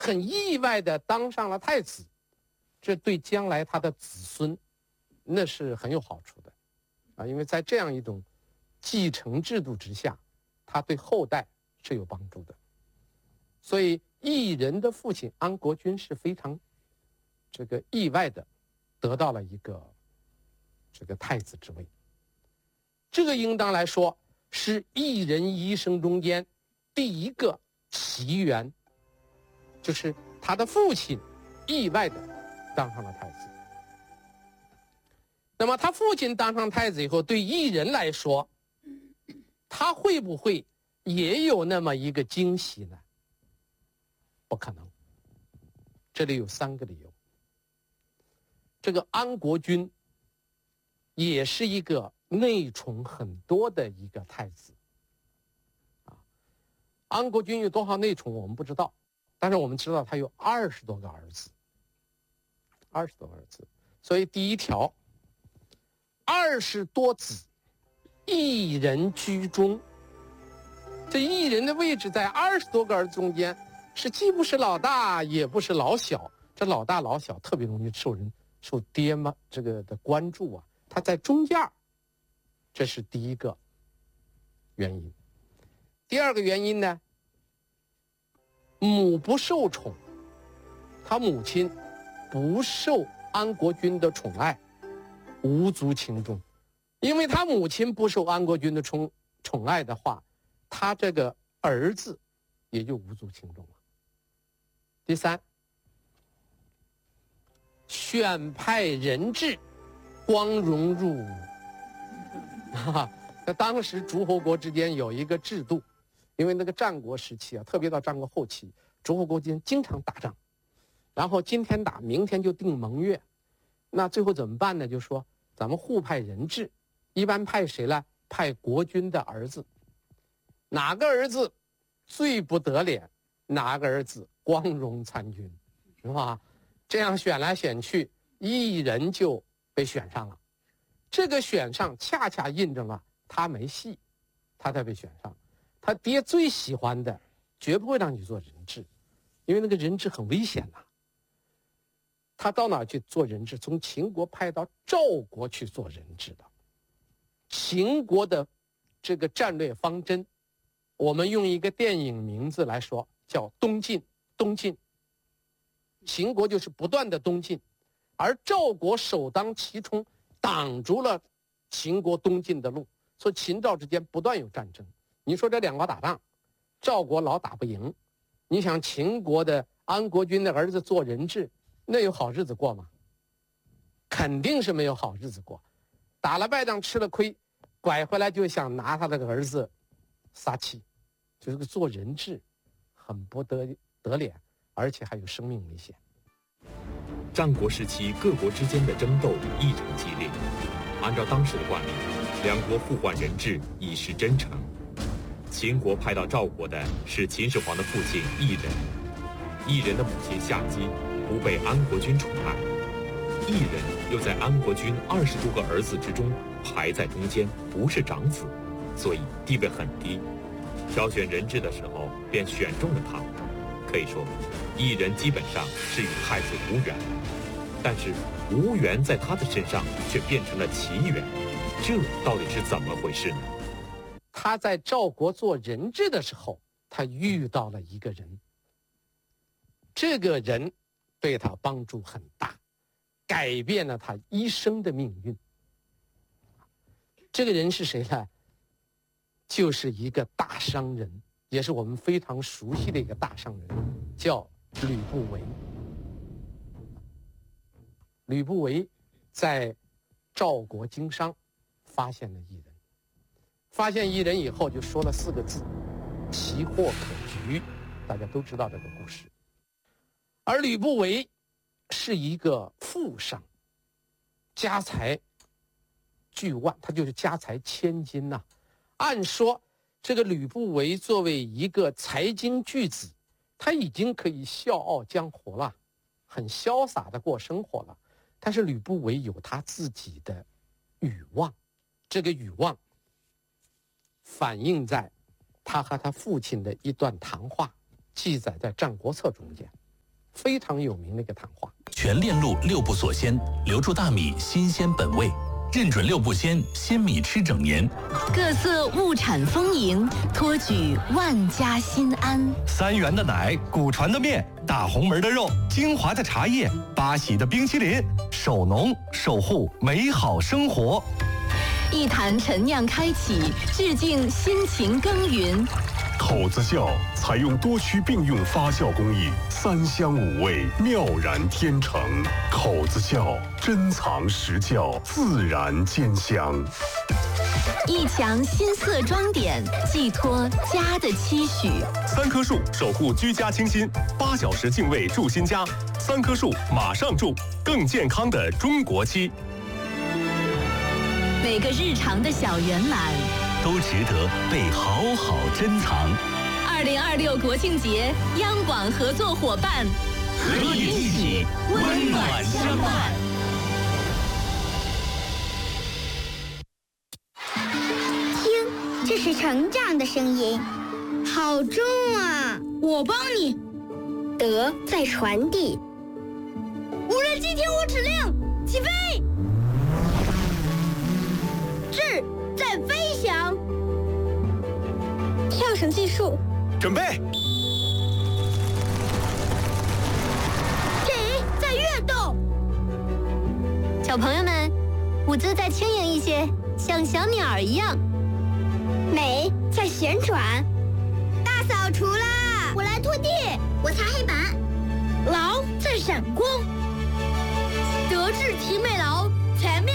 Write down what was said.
很意外的当上了太子，这对将来他的子孙那是很有好处的啊，因为在这样一种继承制度之下，他对后代是有帮助的。所以异人的父亲安国君是非常意外的得到了一个太子之位。这个应当来说是异人一生中间第一个奇缘，就是他的父亲意外的当上了太子。那么他父亲当上太子以后，对异人来说，他会不会也有那么一个惊喜呢？不可能。这里有3个理由。这个安国君也是一个内宠很多的一个太子啊。安国君有多少内宠我们不知道，但是我们知道他有20多个儿子，20多个儿子。所以第一条，20多子，一人居中。这一人的位置在20多个儿子中间，是既不是老大，也不是老小。这老大老小特别容易受爹妈的关注啊。他在中间，这是第一个原因。第二个原因呢，母不受宠，他母亲不受安国君的宠爱，无足轻重。因为他母亲不受安国君的宠爱的话，他这个儿子也就无足轻重了。第三，选派人质，光荣入伍。那当时诸侯国之间有一个制度，因为那个战国时期啊，特别到战国后期，诸侯国之间经常打仗，然后今天打，明天就定盟约。那最后怎么办呢？就说咱们互派人质，一般派谁呢？派国君的儿子。哪个儿子最不得脸，哪个儿子光荣参军，是吧？这样选来选去，一人就被选上了。这个选上恰恰印证了他没戏，他才被选上。他爹最喜欢的绝不会让你做人质，因为那个人质很危险呐。他到哪去做人质？从秦国派到赵国去做人质的。秦国的这个战略方针，我们用一个电影名字来说，叫东进。东进，秦国就是不断的东进，而赵国首当其冲，挡住了秦国东进的路，所以秦赵之间不断有战争。你说这两国打仗，赵国老打不赢，你想秦国的安国君的儿子做人质，那有好日子过吗？肯定是没有好日子过。打了败仗吃了亏，拐回来就想拿他的儿子撒气，就是个做人质很不得脸，而且还有生命危险。 战国时期各国之间的争斗异常激烈，按照当时的惯例，两国互换人质以示真诚。秦国派到赵国的是秦始皇的父亲异人，异人的母亲夏姬不被安国君宠爱，异人又在安国君20多个儿子之中排在中间，不是长子，所以地位很低。挑选人质的时候便选中了他，可以说异人基本上是与太子无缘，但是无缘在他的身上却变成了奇缘，这到底是怎么回事呢？ 他在赵国做人质的时候，他遇到了一个人，这个人对他帮助很大，改变了他一生的命运。这个人是谁呢？就是一个大商人，也是我们非常熟悉的一个大商人，叫吕不韦。吕不韦在赵国经商，发现了异人。发现异人以后，就说了4个字：奇货可居。大家都知道这个故事。而吕不韦是一个富商，家财巨万，他就是家财千金呐。按说这个吕不韦作为一个财经巨子，他已经可以笑傲江湖了，很潇洒的过生活了。但是吕不韦有他自己的欲望，这个欲望反映在他和他父亲的一段谈话，记载在《战国策》中间。 非常有名的一个谈话。 全链路6步锁鲜，留住大米新鲜本味。认准6步鲜，鲜米吃整年。 各色物产丰盈，托举万家心安。 3元的奶，古传的面，大红门的肉，精华的茶叶，八喜的冰淇淋，守农守护美好生活。 一坛陈酿开启，致敬辛勤耕耘。 口子窖采用多区并用发酵工艺，3香5味，妙然天成。口子窖珍藏实窖，自然兼香。 一墙新色装点，寄托家的期许。 3棵树守护居家清新，8小时净味住新家。3棵树马上住，更健康的中国期。 每个日常的小圆满， 都值得被好好珍藏。 2026国庆节，央广合作伙伴， 和你一起温暖相伴。 听，这是成长的声音，好重啊！ 我帮你。 德在传递。 无人机听我指令，起飞。智在飞翔。 跳绳计数， 准备。 体在跃动。 小朋友们，舞姿再轻盈一些，像小鸟一样。美在旋转。 大扫除啦！我来拖地， 我擦黑板。 劳在闪光。德智体美劳，全面